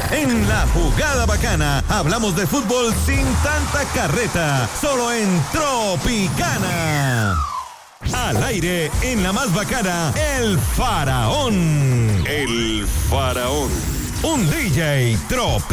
En La Jugada Bacana hablamos de fútbol sin tanta carreta, solo en Tropicana. Al aire, en la más bacana, El Faraón. El Faraón. Un DJ Tropicana.